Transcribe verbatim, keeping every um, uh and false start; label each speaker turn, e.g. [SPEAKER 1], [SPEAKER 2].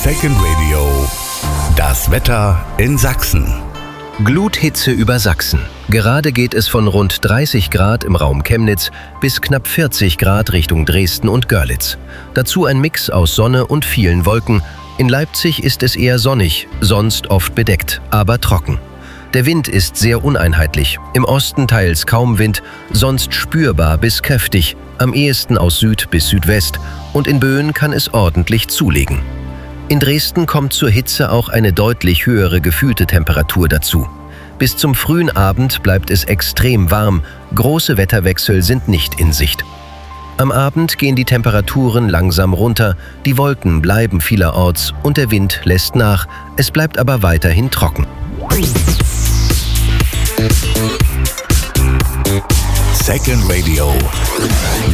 [SPEAKER 1] Second Radio. Das Wetter in Sachsen.
[SPEAKER 2] Gluthitze über Sachsen. Gerade geht es von rund dreißig Grad im Raum Chemnitz bis knapp vierzig Grad Richtung Dresden und Görlitz. Dazu ein Mix aus Sonne und vielen Wolken. In Leipzig ist es eher sonnig, sonst oft bedeckt, aber trocken. Der Wind ist sehr uneinheitlich. Im Osten teils kaum Wind, sonst spürbar bis kräftig, am ehesten aus Süd bis Südwest, und in Böen kann es ordentlich zulegen. In Dresden kommt zur Hitze auch eine deutlich höhere gefühlte Temperatur dazu. Bis zum frühen Abend bleibt es extrem warm, große Wetterwechsel sind nicht in Sicht. Am Abend gehen die Temperaturen langsam runter, die Wolken bleiben vielerorts und der Wind lässt nach, es bleibt aber weiterhin trocken.
[SPEAKER 1] Second Radio.